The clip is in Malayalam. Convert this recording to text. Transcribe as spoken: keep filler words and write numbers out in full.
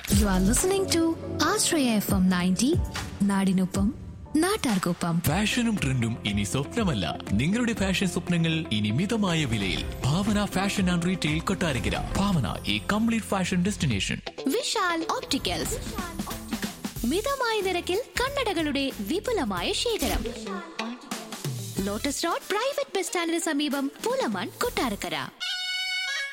You are listening to Ashraya F M ninety, നാടിനൊപ്പം നാട്ടാർക്കൊപ്പം. ഫാഷനും ട്രെൻഡും ഇനി സ്വപ്നമല്ല, നിങ്ങളുടെ ഫാഷൻ സ്വപ്നങ്ങൾ ഇനി മിതമായ വിലയിൽ. ഭാവന ഫാഷൻ ആൻഡ് റീറ്റെയിൽ കൊട്ടാരക്കര. ഭാവന, ഈ complete fashion destination. Vishal opticals, മിതമായ നിരക്കിൽ കണ്ണടകളുടെ വിപുലമായ ശേഖരം. ലോട്ടസ് റോഡ് പ്രൈവറ്റ് ബസ് സ്റ്റാൻഡിന് സമീപം, പുലമൺ, കൊട്ടാരക്കര.